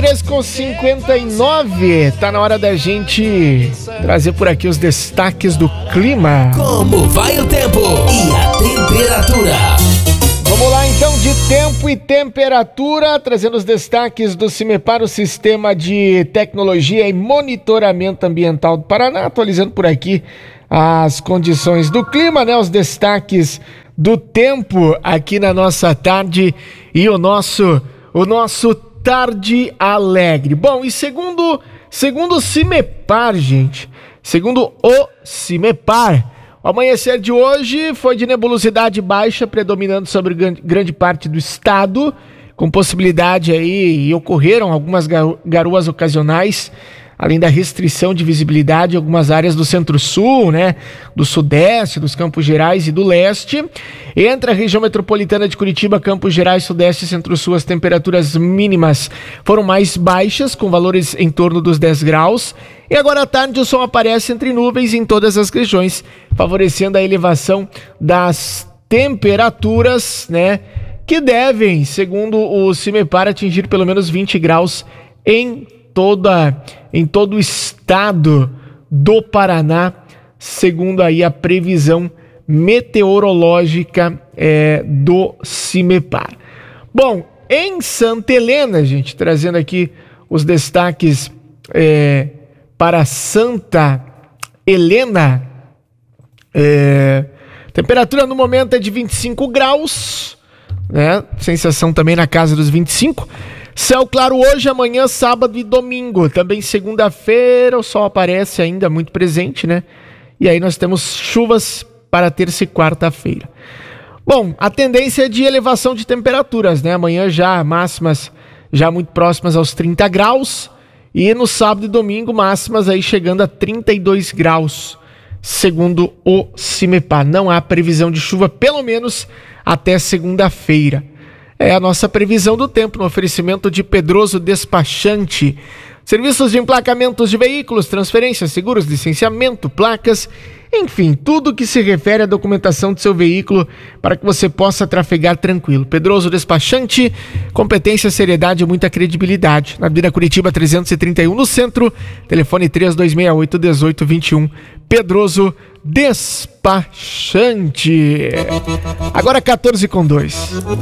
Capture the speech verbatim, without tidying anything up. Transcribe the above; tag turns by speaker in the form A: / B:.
A: três com cinquenta e nove, tá na hora da gente trazer por aqui os destaques do clima.
B: Como vai o tempo e a temperatura?
A: Vamos lá então, de tempo e temperatura, trazendo os destaques do CIMEPAR, o Sistema de Tecnologia e Monitoramento Ambiental do Paraná, atualizando por aqui as condições do clima, né? Os destaques do tempo aqui na nossa tarde e o nosso, o nosso Tarde Alegre. Bom, e segundo, segundo o CIMEPAR, gente, segundo o CIMEPAR, o amanhecer de hoje foi de nebulosidade baixa, predominando sobre grande parte do estado, com possibilidade aí, e ocorreram algumas garoas ocasionais, além da restrição de visibilidade em algumas áreas do centro-sul, né, do sudeste, dos Campos Gerais e do leste. Entre a região metropolitana de Curitiba, Campos Gerais, sudeste e centro-sul, as temperaturas mínimas foram mais baixas, com valores em torno dos dez graus. E agora à tarde o sol aparece entre nuvens em todas as regiões, favorecendo a elevação das temperaturas, né, que devem, segundo o CIMEPAR, atingir pelo menos vinte graus em toda, em todo o estado do Paraná, segundo aí a previsão meteorológica é, do CIMEPAR. Bom, em Santa Helena, gente, trazendo aqui os destaques é, para Santa Helena, é, temperatura no momento é de vinte e cinco graus, né? Sensação também na casa dos vinte e cinco. Céu claro hoje, amanhã, sábado e domingo. Também segunda-feira o sol aparece ainda muito presente, né? E aí nós temos chuvas para terça e quarta-feira. Bom, a tendência é de elevação de temperaturas, né? Amanhã já máximas já muito próximas aos trinta graus. E no sábado e domingo máximas aí chegando a trinta e dois graus, segundo o CIMEPAR. Não há previsão de chuva, pelo menos até segunda-feira. É a nossa previsão do tempo no oferecimento de Pedroso Despachante. Serviços de emplacamentos de veículos, transferências, seguros, licenciamento, placas, enfim, tudo que se refere à documentação do seu veículo para que você possa trafegar tranquilo. Pedroso Despachante, competência, seriedade e muita credibilidade. Na Avenida Curitiba trezentos e trinta e um no centro, telefone três dois seis oito, um oito dois um. Pedroso Despachante. Agora quatorze com dois.